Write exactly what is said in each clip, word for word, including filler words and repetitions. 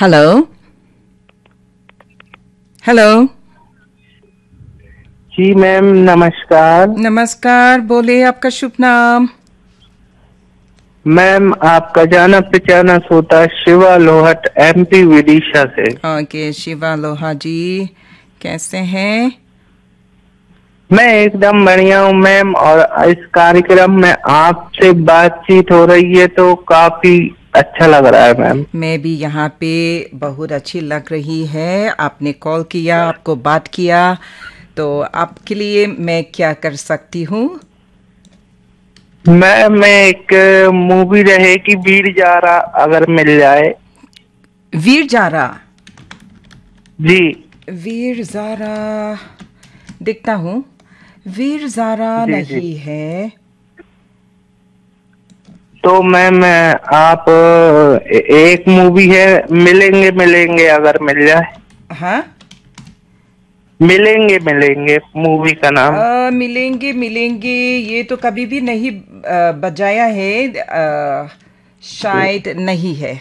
Hello hello जी ma'am नमस्कार। नमस्कार, बोले आपका शुभ नाम। मैम आपका जाना पहचाना श्रोता शिवा लोहट एमपी विदिशा से। ओके शिवा लोहा जी, कैसे हैं? मैं एकदम बढ़िया हूँ मैम, और इस कार्यक्रम में आपसे बातचीत हो रही है तो काफी अच्छा लग रहा है मैम। मैं भी यहाँ पे बहुत अच्छी लग रही है। आपने कॉल किया, आपको बात किया, तो आपके लिए मैं क्या कर सकती हूँ? मैं मैं एक मूवी रहेगी वीर जारा, अगर मिल जाए। वीर जारा। जी वीर जारा देखता हूँ। वीर जारा जी जी। नहीं है। तो मैम आप एक मूवी है मिलेंगे मिलेंगे, अगर मिल जाए। हाँ, मिलेंगे मिलेंगे मूवी का नाम। आ, मिलेंगे मिलेंगे ये तो कभी भी नहीं आ, बजाया है। आ, शायद नहीं है।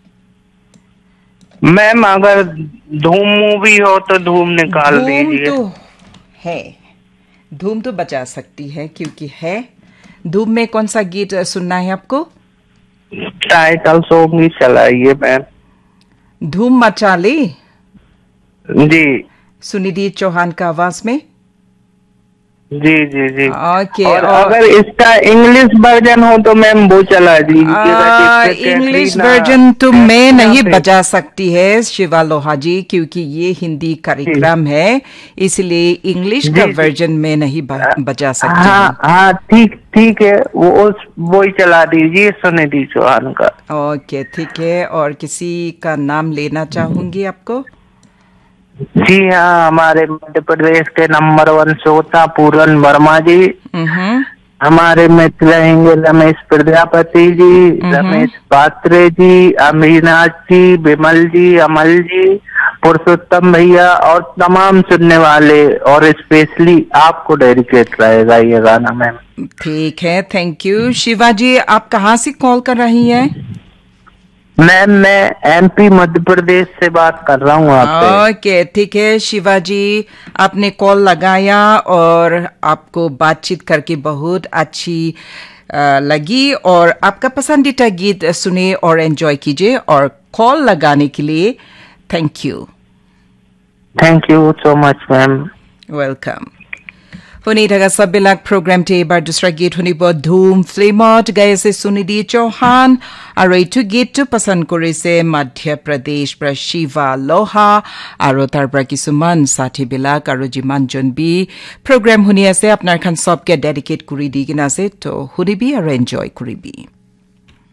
मैम अगर धूम मूवी हो तो धूम निकाल धूम दीजिए। तो है। धूम तो बजा सकती है क्योंकि है। धूम में कौन सा गीत सुनना है आपको? टाइटल सॉन्ग ही चलाइए मैम। धूम मचा ले, जी सुनिधि चौहान का आवाज में। जी जी जी। ओके। और और अगर इसका इंग्लिश वर्जन हो तो मैम वो चला दीजिएगा, आ, जिससे इंग्लिश कैटरीना वर्जन तो मैं कैटरीना नहीं पे। बजा सकती है शिवा लोहा जी, क्योंकि ये हिंदी जी कार्यक्रम है, इसलिए इंग्लिश का जी जी। वर्जन मैं नहीं ब- बजा सकती हाँ हूँ। हाँ ठीक ठीक है, वो उस वो ही चला दीजिए सुनिधि चौहान का। ओके ठीक है। और किसी का नाम लेना चाहूंगी आपको? जी हाँ, हमारे मध्य प्रदेश के नंबर वन श्रोता पूरन वर्मा जी। हम्म हमारे मित्र रहेंगे रमेश प्रजापति जी, हम्म। रमेश पात्रे जी, अमीनाथ जी, विमल जी, अमल जी, पुरुषोत्तम भैया और तमाम सुनने वाले, और स्पेशली आपको डेडिकेट रहेगा ये गाना मैम। ठीक है, थैंक यू। शिवा जी, आप कहाँ से कॉल कर रही हैं? मैम मैं एमपी मध्य प्रदेश से बात कर रहा हूँ आपसे। ओके ठीक है शिवा जी, आपने कॉल लगाया और आपको बातचीत करके बहुत अच्छी अ, लगी, और आपका पसंदीदा गीत सुने और एंजॉय कीजिए। और कॉल लगाने के लिए thank you. Thank you so much ma'am. Welcome. শুনি থকা সববিলাক প্ৰগ্ৰামটি এইবাৰ দুসৰা গীত শুনিব ধুম ফিল্মত গাই আছে সুনিধি চৌহান, আৰু এইটো গীতটো পচন্দ কৰিছে মধ্য প্ৰদেশ পৰা শিৱা লোহা, আৰু তাৰ পৰা কিছুমান সাথীবিলাক আৰু যিমানজন বি প্ৰগ্ৰাম শুনি আছে আপোনাৰ খান সবকে ডেডিকেট কৰি দি কিনে আছে, তো শুনিবি আৰু এনজয় কৰিবি।